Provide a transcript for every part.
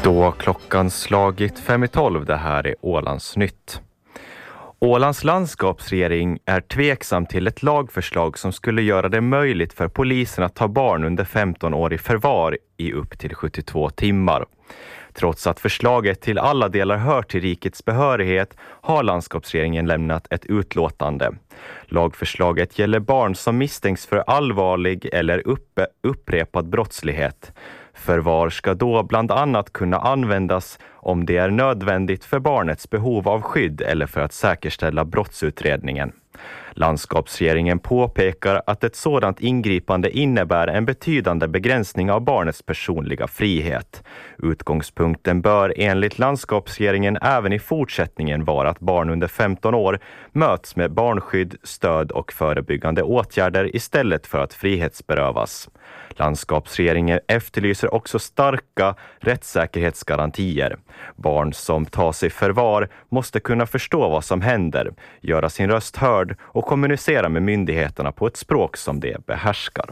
Då klockan slagit 5:12, det här är Ålands nytt. Ålands landskapsregering är tveksam till ett lagförslag som skulle göra det möjligt för polisen att ta barn under 15 år i förvar i upp till 72 timmar. Trots att förslaget till alla delar hör till rikets behörighet har landskapsregeringen lämnat ett utlåtande. Lagförslaget gäller barn som misstänks för allvarlig eller upprepad brottslighet. Förvar ska då bland annat kunna användas om det är nödvändigt för barnets behov av skydd eller för att säkerställa brottsutredningen. Landskapsregeringen påpekar att ett sådant ingripande innebär en betydande begränsning av barnets personliga frihet. Utgångspunkten bör enligt landskapsregeringen även i fortsättningen vara att barn under 15 år möts med barnskydd, stöd och förebyggande åtgärder istället för att frihetsberövas. Landskapsregeringen efterlyser också starka rättssäkerhetsgarantier. Barn som tas i förvar måste kunna förstå vad som händer, göra sin röst hörd och kommunicera med myndigheterna på ett språk som de behärskar.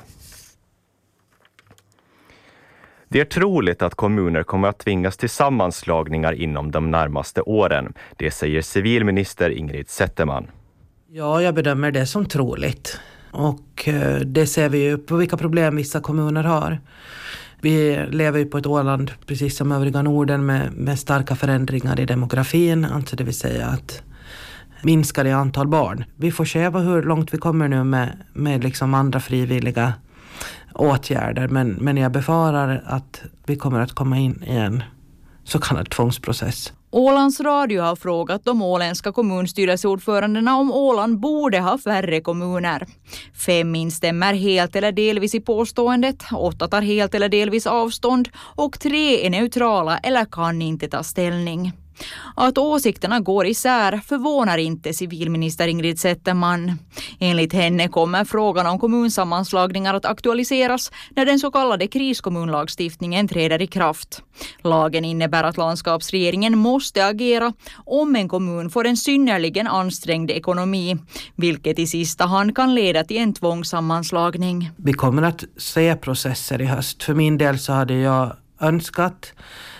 Det är troligt att kommuner kommer att tvingas till sammanslagningar inom de närmaste åren. Det säger civilminister Ingrid Zetterman. Ja, jag bedömer det som troligt. Och det ser vi ju på vilka problem vissa kommuner har. Vi lever ju på ett Åland, precis som övriga Norden, med starka förändringar i demografin. Alltså det vill säga att minskar i antal barn. Vi får se hur långt vi kommer nu med liksom andra frivilliga åtgärder. Men jag befarar att vi kommer att komma in i en så kallad tvångsprocess. Ålands Radio har frågat de åländska kommunstyrelseordförandena om Åland borde ha färre kommuner. 5 instämmer helt eller delvis i påståendet, 8 tar helt eller delvis avstånd och 3 är neutrala eller kan inte ta ställning. Att åsikterna går isär förvånar inte civilminister Ingrid Zetterman. Enligt henne kommer frågan om kommunsammanslagningar att aktualiseras när den så kallade kriskommunlagstiftningen träder i kraft. Lagen innebär att landskapsregeringen måste agera om en kommun får en synnerligen ansträngd ekonomi, vilket i sista hand kan leda till en tvångssammanslagning. Vi kommer att se processer i höst. För min del så hade jag önskat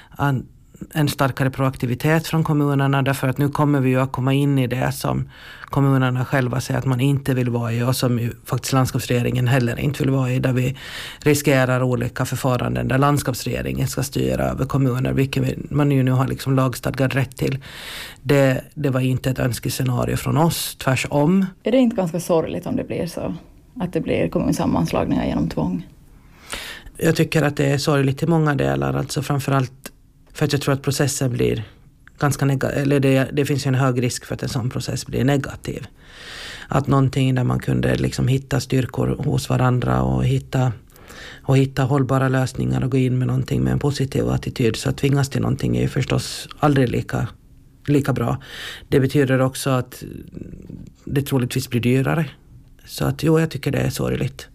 en starkare proaktivitet från kommunerna, därför att nu kommer vi ju att komma in i det som kommunerna själva säger att man inte vill vara i och som ju faktiskt landskapsregeringen heller inte vill vara i, där vi riskerar olika förfaranden där landskapsregeringen ska styra över kommuner, vilket man ju nu har liksom lagstadgad rätt till. Det var inte ett önskescenario från oss, tvärsom. Är det inte ganska sorgligt om det blir så att det blir kommunsammanslagningar genom tvång? Jag tycker att det är sorgligt i många delar, alltså framförallt för att jag tror att processen blir ganska negativ, eller det finns ju en hög risk för att en sån process blir negativ. Att någonting där man kunde liksom hitta styrkor hos varandra och hitta hållbara lösningar och gå in med någonting med en positiv attityd, så att tvingas till någonting är ju förstås aldrig lika bra. Det betyder också att det troligtvis blir dyrare. Så att jag tycker det är sorgligt.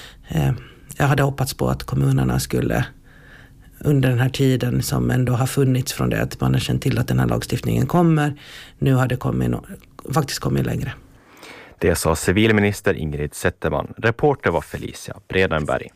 Jag hade hoppats på att kommunerna skulle under den här tiden som ändå har funnits från det att man har känt till att den här lagstiftningen kommer, nu har det faktiskt kommit längre. Det sa civilminister Ingrid Zetterman. Reporter var Felicia Bredenberg.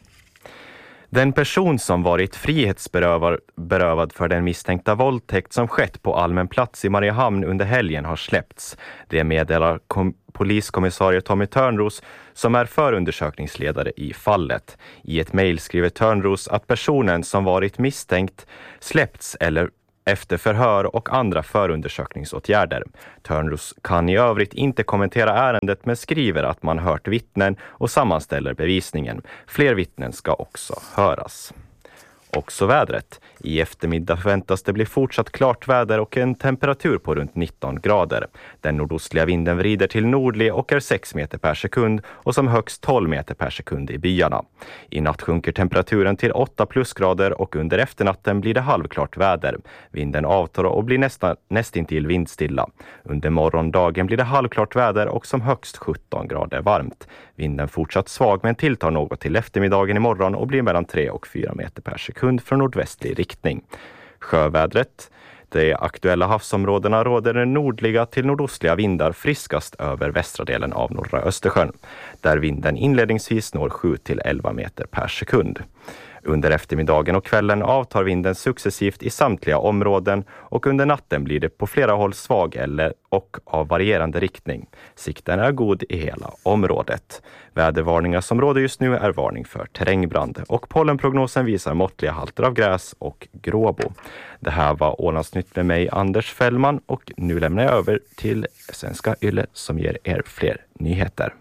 Den person som varit frihetsberövad för den misstänkta våldtäkt som skett på allmän plats i Mariehamn under helgen har släppts. Det meddelar poliskommissarie Tommy Törnros, som är förundersökningsledare i fallet. I ett mejl skriver Törnros att personen som varit misstänkt släppts eller efter förhör och andra förundersökningsåtgärder. Törnros kan i övrigt inte kommentera ärendet, men skriver att man hört vittnen och sammanställer bevisningen. Fler vittnen ska också höras. Också vädret. I eftermiddag förväntas det bli fortsatt klart väder och en temperatur på runt 19 grader. Den nordostliga vinden vrider till nordlig och är 6 meter per sekund och som högst 12 meter per sekund i byarna. I natt sjunker temperaturen till 8 plusgrader och under efternatten blir det halvklart väder. Vinden avtar och blir nästintill vindstilla. Under morgondagen blir det halvklart väder och som högst 17 grader varmt. Vinden fortsatt svag men tilltar något till eftermiddagen imorgon och blir mellan 3 och 4 meter per sekund från nordvästlig riktning. Sjövädret. De aktuella havsområdena råder den nordliga till nordostliga vindar friskast över västra delen av norra Östersjön, där vinden inledningsvis når 7 till 11 meter per sekund. Under eftermiddagen och kvällen avtar vinden successivt i samtliga områden och under natten blir det på flera håll svag och av varierande riktning. Sikten är god i hela området. Vädervarningar som råder just nu är varning för terrängbrand och pollenprognosen visar måttliga halter av gräs och gråbo. Det här var Ålandsnytt med mig, Anders Fällman, och nu lämnar jag över till Svenska Yle som ger er fler nyheter.